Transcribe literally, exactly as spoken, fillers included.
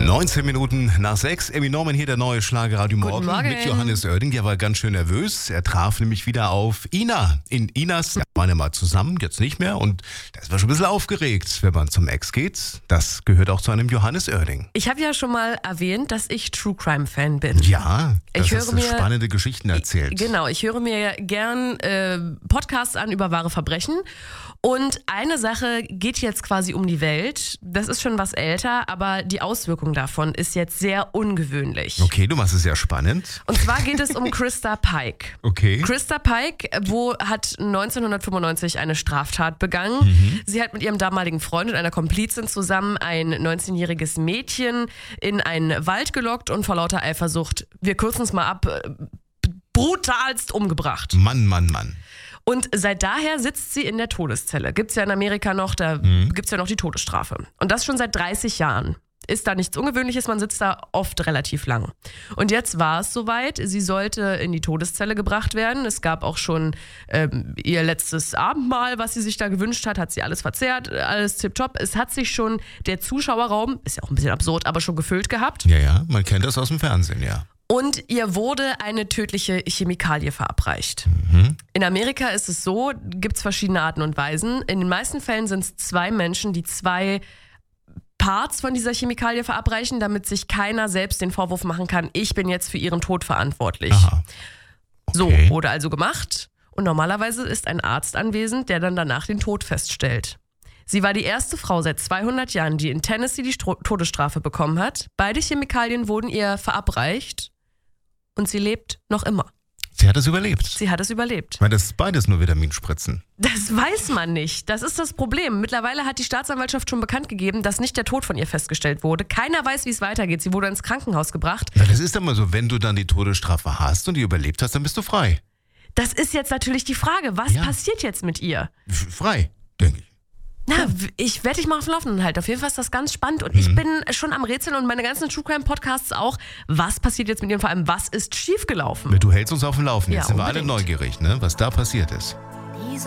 neunzehn Minuten nach sechs. Emmy Norman hier, der neue Schlager-Radio Morgen Morgen mit Johannes Oerding. Der war ganz schön nervös. Er traf nämlich wieder auf Ina. In Inas, da waren ja mal zusammen, jetzt nicht mehr. Und da war schon ein bisschen aufgeregt, wenn man zum Ex geht. Das gehört auch zu einem Johannes Oerding. Ich habe ja schon mal erwähnt, dass ich True Crime Fan bin. Ja, das ich hast höre du mir, spannende Geschichten erzählt. Genau, ich höre mir gern äh, Podcasts an über wahre Verbrechen. Und eine Sache geht jetzt quasi um die Welt. Das ist schon was älter, aber die Auswirkung davon ist jetzt sehr ungewöhnlich. Okay, du machst es ja spannend. Und zwar geht es um Krista Pike. Okay. Krista Pike wo hat neunzehnhundertfünfundneunzig eine Straftat begangen. Mhm. Sie hat mit ihrem damaligen Freund und einer Komplizin zusammen ein neunzehnjähriges Mädchen in einen Wald gelockt und vor lauter Eifersucht, wir kürzen es mal ab, brutalst umgebracht. Mann, Mann, Mann. Und seit daher sitzt sie in der Todeszelle. Gibt's ja in Amerika noch, da Mhm. gibt's ja noch die Todesstrafe. Und das schon seit dreißig Jahren. Ist da nichts Ungewöhnliches, man sitzt da oft relativ lang. Und jetzt war es soweit, sie sollte in die Todeszelle gebracht werden. Es gab auch schon ähm, ihr letztes Abendmahl, was sie sich da gewünscht hat, hat sie alles verzehrt, alles tipptopp. Es hat sich schon der Zuschauerraum, ist ja auch ein bisschen absurd, aber schon gefüllt gehabt. Ja, ja, man kennt das aus dem Fernsehen, ja. Und ihr wurde eine tödliche Chemikalie verabreicht. Mhm. In Amerika ist es so, gibt es verschiedene Arten und Weisen. In den meisten Fällen sind es zwei Menschen, die zwei Parts von dieser Chemikalie verabreichen, damit sich keiner selbst den Vorwurf machen kann, ich bin jetzt für ihren Tod verantwortlich. Aha. Okay. So, wurde also gemacht. Und normalerweise ist ein Arzt anwesend, der dann danach den Tod feststellt. Sie war die erste Frau seit zweihundert Jahren, die in Tennessee die Stro- Todesstrafe bekommen hat. Beide Chemikalien wurden ihr verabreicht und sie lebt noch immer. Sie hat es überlebt. Sie hat es überlebt. Ich meine, das ist beides nur Vitaminspritzen. Das weiß man nicht. Das ist das Problem. Mittlerweile hat die Staatsanwaltschaft schon bekannt gegeben, dass nicht der Tod von ihr festgestellt wurde. Keiner weiß, wie es weitergeht. Sie wurde ins Krankenhaus gebracht. Na, das ist immer so, wenn du dann die Todesstrafe hast und die überlebt hast, dann bist du frei. Das ist jetzt natürlich die Frage. Was Ja. passiert jetzt mit ihr? F- Frei, denke ich. Na, w- ich werde dich mal auf dem Laufenden halten. Auf jeden Fall ist das ganz spannend. Und ich bin schon am Rätseln und meine ganzen True Crime Podcasts auch. Was passiert jetzt mit ihr? Vor allem, was ist schiefgelaufen? Du hältst uns auf dem Laufenden. Ja, Jetzt sind wir alle unbedingt. neugierig, ne, was da passiert ist. Dieser